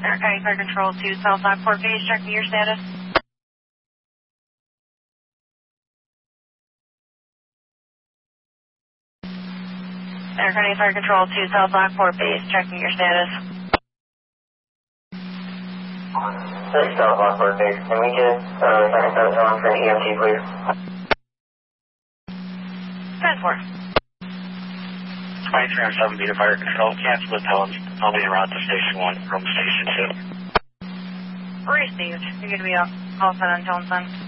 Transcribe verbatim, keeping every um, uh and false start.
Air County Fire Control to South Lockport Base, checking your status. Air County Fire Control to South Lockport Base, checking your status. This is South Lockport Base. Can we get uh, second set on for an E M T, please? ten four. twenty-three on seven Beta Fire Control. Cancel the tell them I'll be en route to Station one from Station two. Received. You're going to be off call set on Tone Sun.